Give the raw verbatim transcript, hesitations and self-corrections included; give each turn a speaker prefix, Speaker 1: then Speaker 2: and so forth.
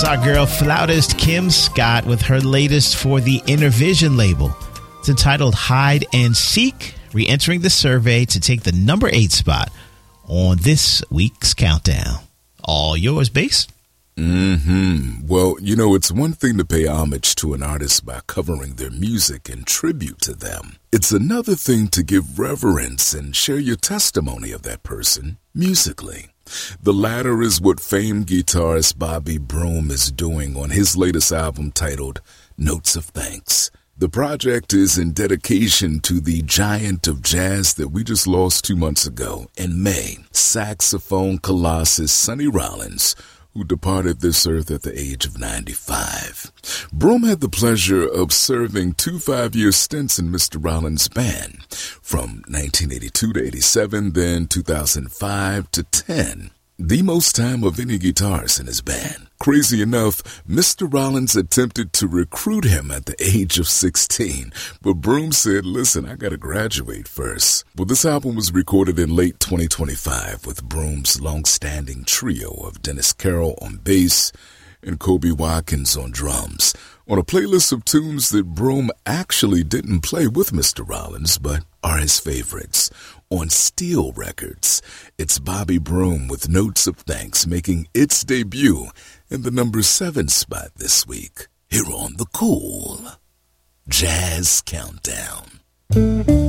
Speaker 1: That's our girl flautist Kim Scott with her latest for the Intervision label. It's entitled Hide and Seek, re-entering the survey to take the number eight spot on this week's countdown. All yours, Bass.
Speaker 2: Mm-hmm. Well, you know, it's one thing to pay homage to an artist by covering their music in tribute to them. It's another thing to give reverence and share your testimony of that person musically. The latter is what famed guitarist Bobby Broom is doing on his latest album titled Notes of Thanks. The project is in dedication to the giant of jazz that we just lost two months ago in May, saxophone colossus Sonny Rollins, who departed this earth at the age of ninety-five. Broom had the pleasure of serving two five-year stints in Mister Rollins' band, from nineteen eighty-two to eighty-seven, then two thousand five to ten. The most time of any guitarist in his band. Crazy enough, Mister Rollins attempted to recruit him at the age of sixteen, but Broom said, listen, I gotta graduate first. Well, this album was recorded in late twenty twenty-five with Broom's long-standing trio of Dennis Carroll on bass and Kobe Watkins on drums, on a playlist of tunes that Broom actually didn't play with Mister Rollins, but are his favorites. On Steel Records, it's Bobby Broom with Notes of Thanks making its debut in the number seven spot this week, here on the Cool Jazz Countdown.